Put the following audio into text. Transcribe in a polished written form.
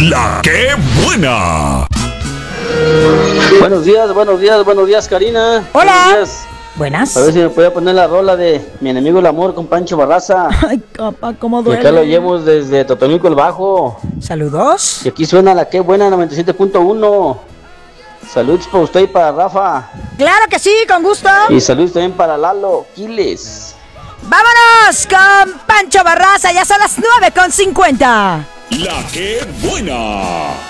La que buena. Buenos días, Karina. Hola. Buenos días. Buenas. A ver si me puede poner la rola de Mi Enemigo el Amor con Pancho Barraza. Ay, capa, cómo Y acá duele. lo llevo desde Totonilco el Bajo. Saludos. Y aquí suena la que buena 97.1. Saludos para usted y para Rafa. Claro que sí, con gusto. Y saludos también para Lalo Quiles. Vámonos con Pancho Barraza, ya son las 9:50. La que buena.